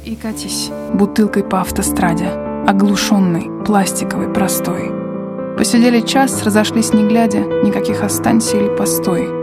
И катись бутылкой по автостраде, оглушенный, пластиковый, простой. Посидели час, разошлись не глядя, никаких останься или постой.